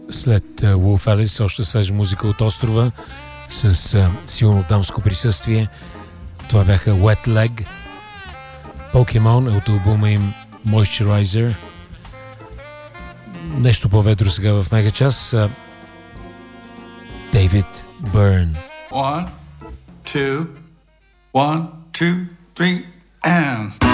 След Wolf Alice, още свежа музика от острова с силно дамско присъствие. Това бяха Wet Leg. Pokemon е от албума им Moisturizer. Нещо по-ведро сега в Мегачас. David Byrne. 1, 2, 1, 2, 3 and